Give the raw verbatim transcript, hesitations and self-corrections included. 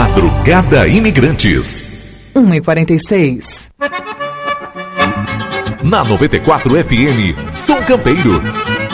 Madrugada Imigrantes. uma e quarenta e seis. Na noventa e quatro F M, São Campeiro.